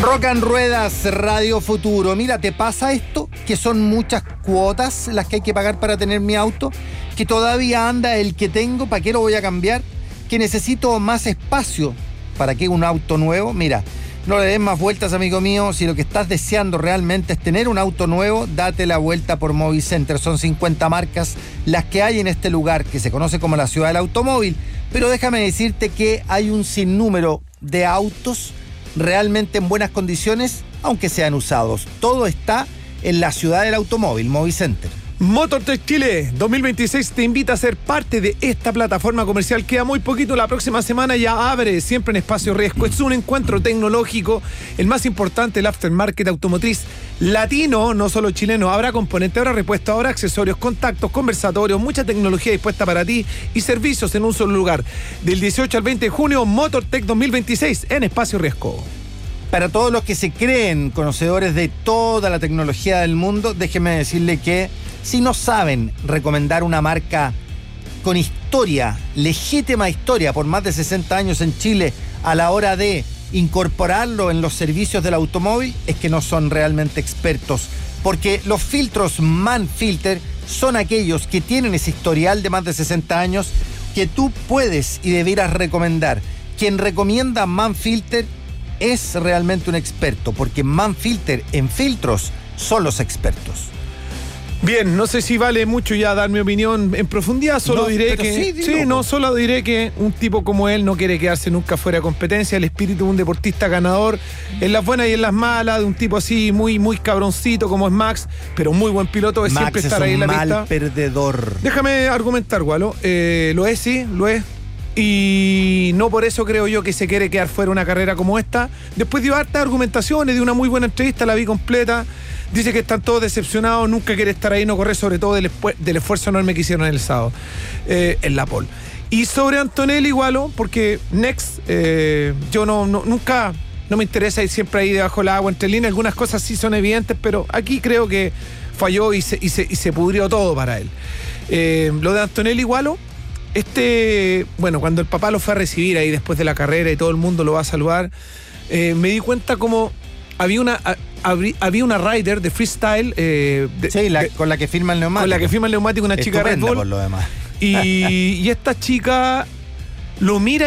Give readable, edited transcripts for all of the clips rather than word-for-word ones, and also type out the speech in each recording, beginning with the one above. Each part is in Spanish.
Rock and Ruedas, Radio Futuro. Mira, ¿te pasa esto? Que son muchas cuotas las que hay que pagar para tener mi auto, que todavía anda el que tengo, ¿para qué lo voy a cambiar? Que necesito más espacio, ¿para qué un auto nuevo? Mira, no le des más vueltas, amigo mío. Si lo que estás deseando realmente es tener un auto nuevo, date la vuelta por Movicenter. Son 50 marcas las que hay en este lugar, que se conoce como la ciudad del automóvil. Pero déjame decirte que hay un sinnúmero de autos realmente en buenas condiciones, aunque sean usados. Todo está en la ciudad del automóvil, Movicenter. Motortech Chile 2026 te invita a ser parte de esta plataforma comercial. Queda muy poquito, la próxima semana ya abre, siempre en Espacio Riesgo. Es un encuentro tecnológico, el más importante, el aftermarket automotriz latino, no solo chileno. Habrá componente, habrá repuesto, habrá accesorios, contactos, conversatorios, mucha tecnología dispuesta para ti y servicios en un solo lugar. Del 18 al 20 de junio, Motortech 2026 en Espacio Riesgo. Para todos los que se creen conocedores de toda la tecnología del mundo, déjenme decirle que si no saben recomendar una marca con historia, legítima historia, por más de 60 años en Chile, a la hora de incorporarlo en los servicios del automóvil, es que no son realmente expertos. Porque los filtros Manfilter son aquellos que tienen ese historial de más de 60 años que tú puedes y debieras recomendar. Quien recomienda Manfilter es realmente un experto, porque Manfilter en filtros son los expertos. Bien, no sé si vale mucho ya dar mi opinión en profundidad, solo diré que solo diré que un tipo como él no quiere quedarse nunca fuera de competencia. El espíritu de un deportista ganador, en las buenas y en las malas, de un tipo así muy cabroncito como es Max, pero muy buen piloto, es siempre estar ahí en la pista. Max es un mal perdedor. Déjame argumentar, Gualo. Lo es, sí, lo es. Y no por eso creo yo que se quiere quedar fuera una carrera como esta. Después dio hartas argumentaciones, dio una muy buena entrevista, la vi completa. Dice que están todos decepcionados, nunca quiere estar ahí, no corre, sobre todo del esfuerzo enorme que hicieron el sábado en la pole. Y sobre Antonelli, igual, porque Next, yo nunca me interesa ir siempre ahí debajo del agua, entre líneas. Algunas cosas sí son evidentes, pero aquí creo que falló y se pudrió todo para él. Lo de Antonelli, igual, cuando el papá lo fue a recibir ahí después de la carrera y todo el mundo lo va a saludar, me di cuenta como había una rider de freestyle con la que firma el neumático. Con la que firma el neumático, una chica Red Bull. Por lo demás. Y esta chica lo mira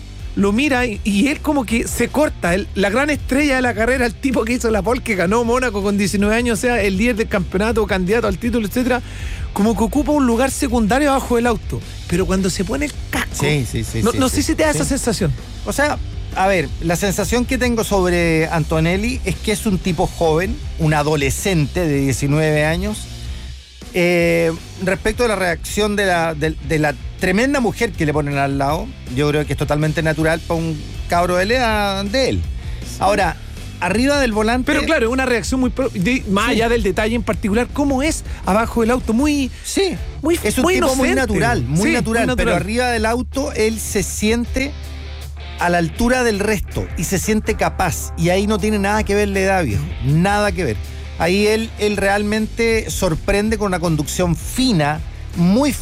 y él como que se corta. La gran estrella de la carrera, el tipo que hizo la pole, que ganó Mónaco con 19 años, o sea, el líder del campeonato, candidato al título, etcétera, como que ocupa un lugar secundario abajo del auto. Pero cuando se pone el casco, no sé si te da esa sensación. O sea, a ver, la sensación que tengo sobre Antonelli es que es un tipo joven, un adolescente de 19 años. Respecto de la reacción de la tremenda mujer que le ponen al lado, yo creo que es totalmente natural para un cabro de la edad de él. Ahora, arriba del volante... Pero claro, es una reacción más allá del detalle en particular, ¿cómo es abajo del auto? Es un tipo inocente. muy natural, pero arriba del auto él se siente a la altura del resto y se siente capaz, y ahí no tiene nada que ver la edad, viejo, nada que ver. Ahí él realmente sorprende con una conducción fina, muy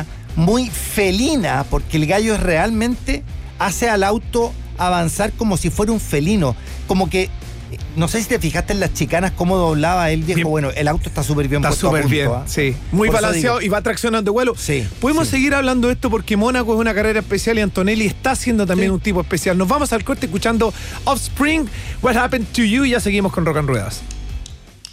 felina, porque el gallo realmente hace al auto avanzar como si fuera un felino, como que, no sé si te fijaste en las chicanas cómo doblaba él, viejo. Bien. Bueno, el auto está súper bien puesto. Está súper bien, sí. Muy por balanceado y va traccionando vuelo. Sí. Podemos seguir hablando de esto porque Mónaco es una carrera especial y Antonelli está siendo también un tipo especial. Nos vamos al corte escuchando Offspring, What Happened to You, y ya seguimos con Rock and Ruedas.